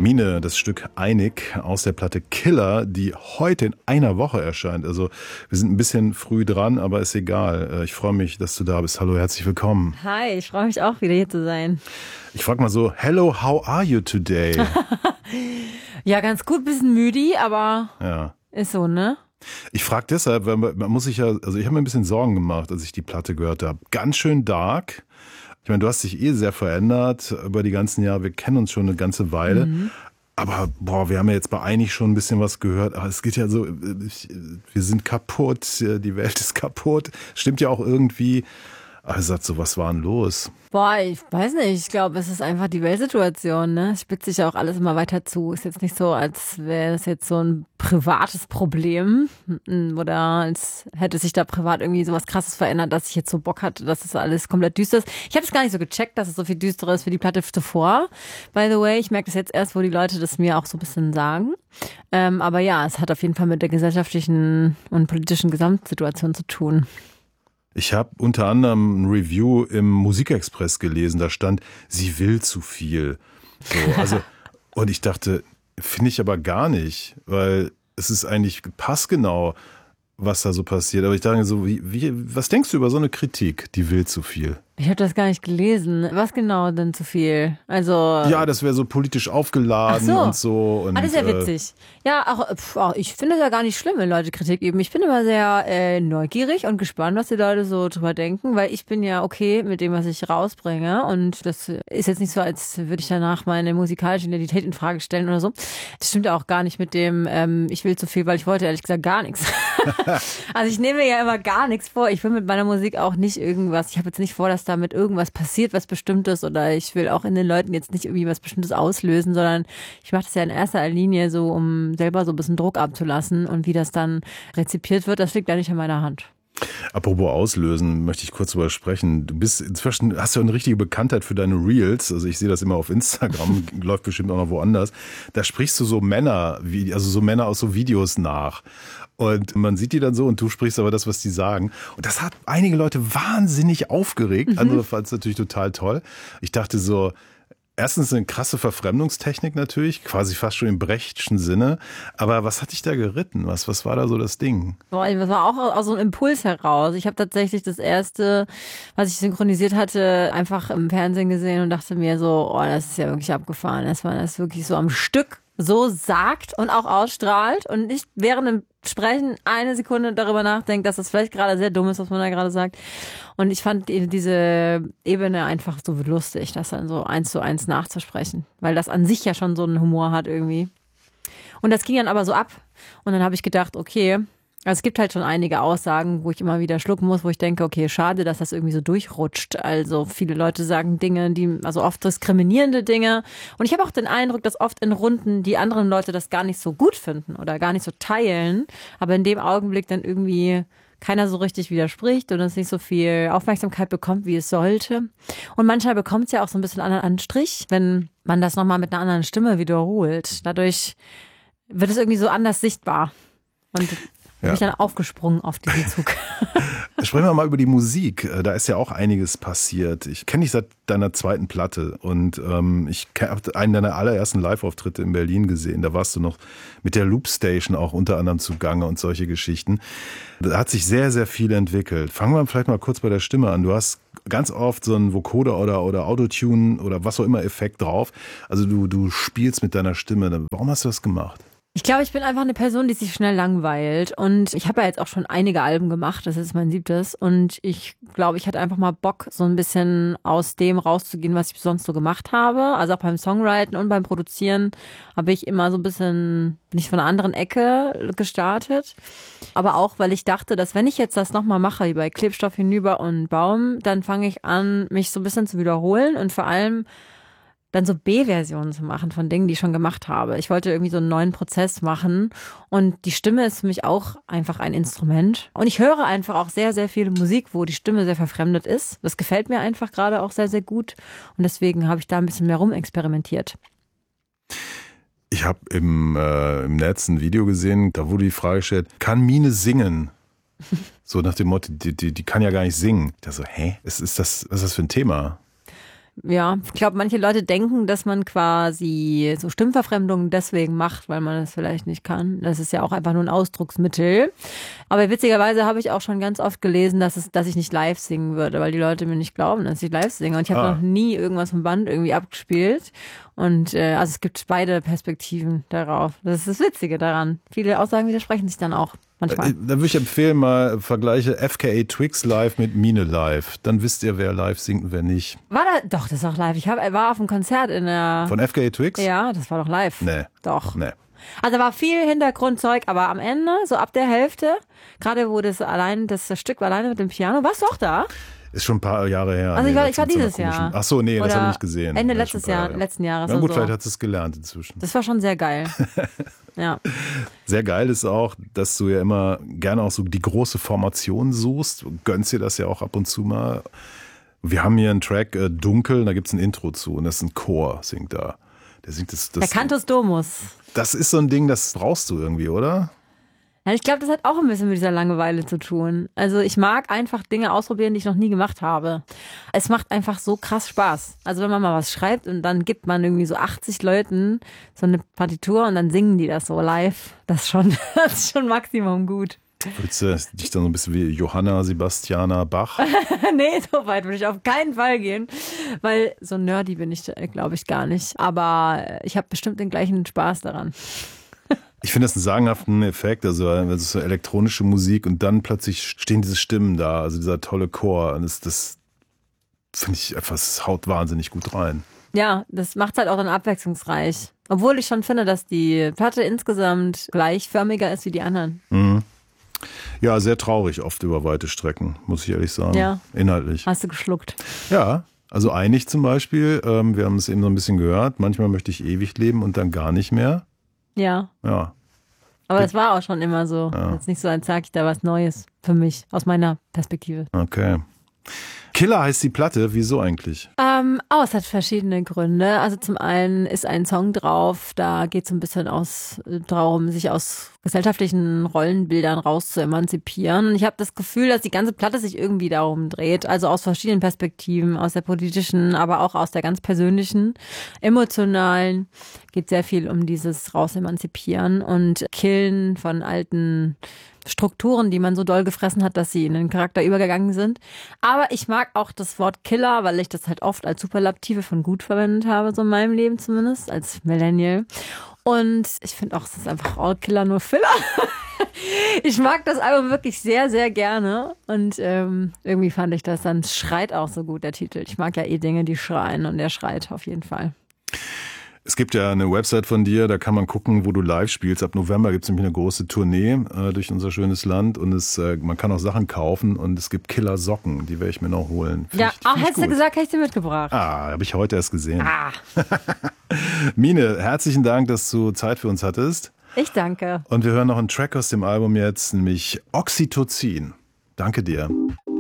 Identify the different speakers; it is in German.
Speaker 1: Mine, das Stück Einig aus der Platte Killer, die heute in einer Woche erscheint. Also wir sind ein bisschen früh dran, aber ist egal. Ich freue mich, dass du da bist. Hallo, herzlich willkommen.
Speaker 2: Hi, ich freue mich auch wieder hier zu sein.
Speaker 1: Ich frage mal so, hello, how are you today?
Speaker 2: Ja, ganz gut, bisschen müde, aber
Speaker 1: ja.
Speaker 2: Ist so, ne?
Speaker 1: Ich frage deshalb, weil man muss sich ja, also ich habe mir ein bisschen Sorgen gemacht, als ich die Platte gehört habe. Ganz schön dark. Ich meine, du hast dich sehr verändert über die ganzen Jahre. Wir kennen uns schon eine ganze Weile. Aber wir haben ja jetzt bei Einig schon ein bisschen was gehört. Aber es geht ja so, wir sind kaputt, die Welt ist kaputt. Stimmt ja auch irgendwie. Aber er sagt so, was war denn los?
Speaker 2: Ich weiß nicht. Ich glaube, es ist einfach die Weltsituation, ne? Es spitzt sich ja auch alles immer weiter zu. Ist jetzt nicht so, als wäre das jetzt so ein privates Problem oder als hätte sich da privat irgendwie so was Krasses verändert, dass ich jetzt so Bock hatte, dass es alles komplett düster ist. Ich habe es gar nicht so gecheckt, dass es so viel düsterer ist wie die Platte zuvor. By the way, ich merke das jetzt erst, wo die Leute das mir auch so ein bisschen sagen. Aber ja, es hat auf jeden Fall mit der gesellschaftlichen und politischen Gesamtsituation zu tun.
Speaker 1: Ich habe unter anderem ein Review im Musikexpress gelesen, da stand, sie will zu viel. So, also, und ich dachte, finde ich aber gar nicht, weil es ist eigentlich passgenau, was da so passiert. Aber ich dachte so, was denkst du über so eine Kritik, die will zu viel?
Speaker 2: Ich habe das gar nicht gelesen. Was genau denn zu viel? Also
Speaker 1: ja, das wäre so politisch aufgeladen und so. Und,
Speaker 2: das ist ja witzig. Ja, auch ich finde es ja gar nicht schlimm, wenn Leute Kritik üben. Ich bin immer sehr neugierig und gespannt, was die Leute so drüber denken, weil ich bin ja okay mit dem, was ich rausbringe. Und das ist jetzt nicht so, als würde ich danach meine musikalische Identität in Frage stellen oder so. Das stimmt ja auch gar nicht mit dem, ich will zu viel, weil ich wollte ehrlich gesagt gar nichts. Also ich nehme mir ja immer gar nichts vor. Ich will mit meiner Musik auch nicht irgendwas. Ich habe jetzt nicht vor, dass damit irgendwas passiert, was Bestimmtes, oder ich will auch in den Leuten jetzt nicht irgendwie was Bestimmtes auslösen, sondern ich mache das ja in erster Linie so, um selber so ein bisschen Druck abzulassen, und wie das dann rezipiert wird, das liegt ja nicht in meiner Hand.
Speaker 1: Apropos auslösen, möchte ich kurz drüber sprechen. Du bist inzwischen, hast ja eine richtige Bekanntheit für deine Reels. Also ich sehe das immer auf Instagram, läuft bestimmt auch noch woanders. Da sprichst du so Männer aus so Videos nach. Und man sieht die dann so und du sprichst aber das, was die sagen. Und das hat einige Leute wahnsinnig aufgeregt. Andere fanden es natürlich total toll. Ich dachte so, erstens eine krasse Verfremdungstechnik natürlich, quasi fast schon im Brechtschen Sinne. Aber was hat dich da geritten? Was war da so das Ding?
Speaker 2: Das war auch aus so einem Impuls heraus. Ich habe tatsächlich das erste, was ich synchronisiert hatte, einfach im Fernsehen gesehen und dachte mir so, das ist ja wirklich abgefahren. Dass man das wirklich so am Stück so sagt und auch ausstrahlt und nicht während dem Sprechen eine Sekunde darüber nachdenkt, dass das vielleicht gerade sehr dumm ist, was man da gerade sagt. Und ich fand diese Ebene einfach so lustig, das dann so 1:1 nachzusprechen, weil das an sich ja schon so einen Humor hat irgendwie. Und das ging dann aber so ab. Und dann habe ich gedacht, okay, also es gibt halt schon einige Aussagen, wo ich immer wieder schlucken muss, wo ich denke, okay, schade, dass das irgendwie so durchrutscht. Also viele Leute sagen Dinge, also oft diskriminierende Dinge. Und ich habe auch den Eindruck, dass oft in Runden die anderen Leute das gar nicht so gut finden oder gar nicht so teilen. Aber in dem Augenblick dann irgendwie keiner so richtig widerspricht und es nicht so viel Aufmerksamkeit bekommt, wie es sollte. Und manchmal bekommt es ja auch so ein bisschen anderen Anstrich, wenn man das nochmal mit einer anderen Stimme wiederholt. Dadurch wird es irgendwie so anders sichtbar. Und bin ich dann aufgesprungen auf diesen Zug.
Speaker 1: Sprechen wir mal über die Musik. Da ist ja auch einiges passiert. Ich kenne dich seit deiner zweiten Platte und ich habe einen deiner allerersten Live-Auftritte in Berlin gesehen. Da warst du noch mit der Loopstation auch unter anderem zugange und solche Geschichten. Da hat sich sehr, sehr viel entwickelt. Fangen wir vielleicht mal kurz bei der Stimme an. Du hast ganz oft so einen Vocoder oder Autotune oder was auch immer Effekt drauf. Also du spielst mit deiner Stimme. Warum hast du das gemacht?
Speaker 2: Ich glaube, ich bin einfach eine Person, die sich schnell langweilt, und ich habe ja jetzt auch schon einige Alben gemacht, das ist mein 7. und ich glaube, ich hatte einfach mal Bock, so ein bisschen aus dem rauszugehen, was ich sonst so gemacht habe. Also auch beim Songwriten und beim Produzieren habe ich immer so ein bisschen, bin ich von einer anderen Ecke gestartet, aber auch, weil ich dachte, dass wenn ich jetzt das nochmal mache, wie bei Klebstoff hinüber und Baum, dann fange ich an, mich so ein bisschen zu wiederholen und vor allem dann so B-Versionen zu machen von Dingen, die ich schon gemacht habe. Ich wollte irgendwie so einen neuen Prozess machen, und die Stimme ist für mich auch einfach ein Instrument. Und ich höre einfach auch sehr, sehr viel Musik, wo die Stimme sehr verfremdet ist. Das gefällt mir einfach gerade auch sehr, sehr gut, und deswegen habe ich da ein bisschen mehr rumexperimentiert.
Speaker 1: Ich habe im Netz ein Video gesehen, da wurde die Frage gestellt, kann Mine singen? So nach dem Motto, die kann ja gar nicht singen. Ich dachte so, was ist das für ein Thema?
Speaker 2: Ja, ich glaube, manche Leute denken, dass man quasi so Stimmverfremdungen deswegen macht, weil man das vielleicht nicht kann. Das ist ja auch einfach nur ein Ausdrucksmittel. Aber witzigerweise habe ich auch schon ganz oft gelesen, dass ich nicht live singen würde, weil die Leute mir nicht glauben, dass ich live singe. Und ich habe noch nie irgendwas vom Band irgendwie abgespielt. Und also es gibt beide Perspektiven darauf. Das ist das Witzige daran. Viele Aussagen widersprechen sich dann auch. Manchmal.
Speaker 1: Da würde ich empfehlen, mal vergleiche FKA Twigs live mit Mine live. Dann wisst ihr, wer live singt und wer nicht.
Speaker 2: War da? Doch, das ist auch live. Ich war auf einem Konzert in der...
Speaker 1: Von FKA Twigs?
Speaker 2: Ja, das war doch live.
Speaker 1: Nee.
Speaker 2: Doch.
Speaker 1: Nee.
Speaker 2: Also da war viel Hintergrundzeug, aber am Ende, so ab der Hälfte, gerade wo das Stück war alleine mit dem Piano, warst du auch da?
Speaker 1: Ist schon ein paar Jahre her.
Speaker 2: Also ich war dieses Jahr.
Speaker 1: Ach so, nee, das
Speaker 2: Oder
Speaker 1: habe ich nicht gesehen.
Speaker 2: Ende letzten Jahres.
Speaker 1: Na gut,
Speaker 2: so.
Speaker 1: vielleicht hat es gelernt inzwischen.
Speaker 2: Das war schon sehr geil. Ja.
Speaker 1: Sehr geil ist auch, dass du ja immer gerne auch so die große Formation suchst. Du gönnst dir das ja auch ab und zu mal. Wir haben hier einen Track, Dunkel, da gibt es ein Intro zu und das ist ein Chor, singt da. Der singt das.
Speaker 2: Der Cantus Domus.
Speaker 1: Das ist so ein Ding, das brauchst du irgendwie, oder?
Speaker 2: Ja, ich glaube, das hat auch ein bisschen mit dieser Langeweile zu tun. Also ich mag einfach Dinge ausprobieren, die ich noch nie gemacht habe. Es macht einfach so krass Spaß. Also wenn man mal was schreibt und dann gibt man irgendwie so 80 Leuten so eine Partitur und dann singen die das so live. Das ist schon Maximum gut.
Speaker 1: Willst du dich dann so ein bisschen wie Johanna Sebastiana Bach?
Speaker 2: Nee, so weit würde ich auf keinen Fall gehen, weil so nerdy bin ich, glaube ich, gar nicht. Aber ich habe bestimmt den gleichen Spaß daran.
Speaker 1: Ich finde das einen sagenhaften Effekt, also das ist so elektronische Musik und dann plötzlich stehen diese Stimmen da, also dieser tolle Chor und das finde ich einfach, das haut wahnsinnig gut rein.
Speaker 2: Ja, das macht es halt auch dann abwechslungsreich. Obwohl ich schon finde, dass die Platte insgesamt gleichförmiger ist wie die anderen.
Speaker 1: Mhm. Ja, sehr traurig oft über weite Strecken, muss ich ehrlich sagen.
Speaker 2: Ja.
Speaker 1: Inhaltlich.
Speaker 2: Hast du geschluckt?
Speaker 1: Ja, also Einig zum Beispiel, wir haben es eben so ein bisschen gehört, manchmal möchte ich ewig leben und dann gar nicht mehr.
Speaker 2: Ja.
Speaker 1: Ja.
Speaker 2: Aber das war auch schon immer so.
Speaker 1: Ja.
Speaker 2: Jetzt nicht so, als sage ich da was Neues für mich, aus meiner Perspektive.
Speaker 1: Okay. Killer heißt die Platte, wieso eigentlich?
Speaker 2: Es hat verschiedene Gründe. Also zum einen ist ein Song drauf, da geht es ein bisschen darum, sich aus gesellschaftlichen Rollenbildern raus zu emanzipieren. Und ich habe das Gefühl, dass die ganze Platte sich irgendwie darum dreht. Also aus verschiedenen Perspektiven, aus der politischen, aber auch aus der ganz persönlichen, emotionalen. Geht sehr viel um dieses Rausemanzipieren und Killen von alten Strukturen, die man so doll gefressen hat, dass sie in den Charakter übergegangen sind. Aber ich mag auch das Wort Killer, weil ich das halt oft als Superlative von gut verwendet habe, so in meinem Leben zumindest, als Millennial. Und ich finde auch, es ist einfach All Killer, nur Filler. Ich mag das Album wirklich sehr, sehr gerne. Und irgendwie fand ich das, dann schreit auch so gut der Titel. Ich mag ja Dinge, die schreien und der schreit auf jeden Fall.
Speaker 1: Es gibt ja eine Website von dir, da kann man gucken, wo du live spielst. Ab November gibt es nämlich eine große Tournee durch unser schönes Land und man kann auch Sachen kaufen und es gibt Killer-Socken, die werde ich mir noch holen.
Speaker 2: Hättest du gesagt, hätte ich dir mitgebracht.
Speaker 1: Habe ich heute erst gesehen. Mine, herzlichen Dank, dass du Zeit für uns hattest.
Speaker 2: Ich danke.
Speaker 1: Und wir hören noch einen Track aus dem Album jetzt, nämlich Oxytocin. Danke dir.